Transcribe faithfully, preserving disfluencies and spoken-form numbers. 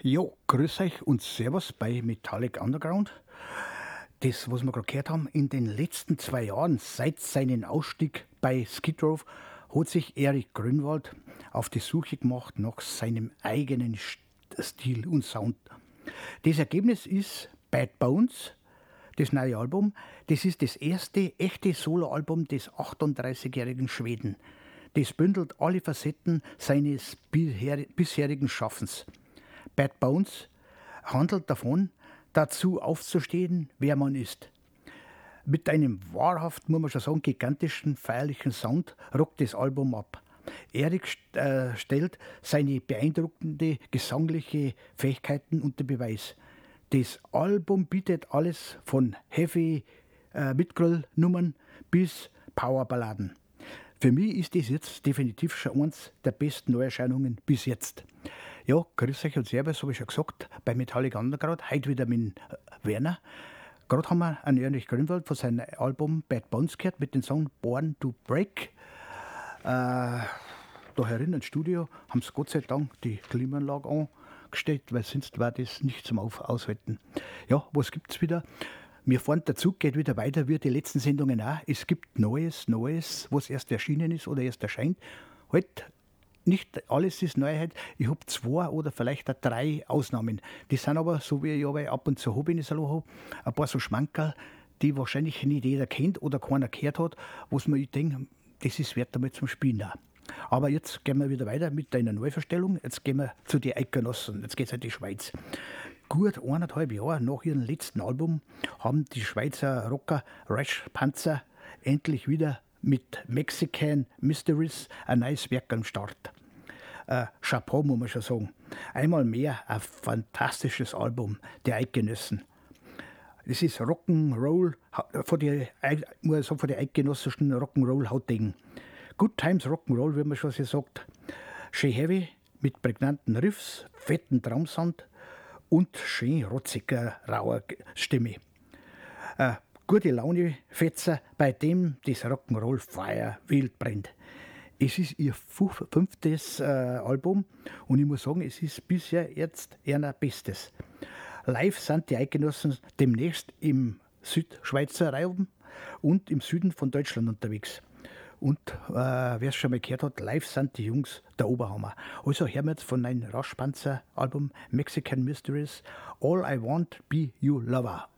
Jo, grüß euch und Servus bei Metallic Underground. Das, was wir gerade gehört haben, in den letzten zwei Jahren, seit seinem Ausstieg bei Skid Row, hat sich Erik Grünwald auf die Suche gemacht nach seinem eigenen St- Stil und Sound. Das Ergebnis ist Bad Bones, das neue Album. Das ist das erste echte Soloalbum des achtunddreißigjährigen Schweden. Das bündelt alle Facetten seines bisher- bisherigen Schaffens. Bad Bones handelt davon, dazu aufzustehen, wer man ist. Mit einem wahrhaft, muss man schon sagen, gigantischen, feierlichen Sound rockt das Album ab. Erik st- äh, stellt seine beeindruckende gesangliche Fähigkeiten unter Beweis. Das Album bietet alles von Heavy äh, Mitgröll-Nummern bis Powerballaden. Für mich ist das jetzt definitiv schon eins der besten Neuerscheinungen bis jetzt. Ja, grüß euch und servus, habe ich schon gesagt, bei Metallic Underground, heute wieder mit äh, Werner. Gerade haben wir einen Erich Grünwald von seinem Album Bad Bones gehört mit dem Song Born to Break. Äh, da herin ins Studio haben sie Gott sei Dank die Klimaanlage angestellt, weil sonst war das nicht zum Auf Aushalten. Ja, was gibt's wieder? Wir fahren, der Zug geht wieder weiter wie die letzten Sendungen auch. Es gibt Neues, Neues, was erst erschienen ist oder erst erscheint. Halt, nicht alles ist Neuheit. Ich habe zwei oder vielleicht auch drei Ausnahmen. Die sind aber, so wie ich aber ab und zu habe, wenn ich Salo habe, ein paar so Schmankerl, die wahrscheinlich nicht jeder kennt oder keiner gehört hat, was man ich denke, das ist wert einmal zum Spielen auch. Aber jetzt gehen wir wieder weiter mit einer Neuverstellung. Jetzt gehen wir zu den Eidgenossen. Jetzt geht es in die Schweiz. Gut eineinhalb Jahre nach ihrem letzten Album haben die Schweizer Rocker Rash Panzer endlich wieder mit Mexican Mysteries ein neues Werk am Start. Äh, Chapeau, muss man schon sagen. Einmal mehr ein fantastisches Album der Eidgenossen. Das ist Rock'n'Roll, von den, muss ich sagen, von den eidgenössischen Rock'n'Roll-Hautdingen. Good Times Rock'n'Roll, wie man schon so sagt. Schön heavy, mit prägnanten Riffs, fetten Traumsound und schön rotziger, rauer Stimme. Äh, gute Laune Fetzer, bei dem das Rock'n'Roll Feuer wild brennt. Es ist ihr fünftes äh, Album und ich muss sagen, es ist bisher jetzt ihr Bestes. Live sind die Eidgenossen demnächst im Südschweizer Raum und im Süden von Deutschland unterwegs. Und äh, wer es schon mal gehört hat, live sind die Jungs der Oberhammer. Also hören wir jetzt von einem Raschpanzer-Album Mexican Mysteries All I Want Be You Lover.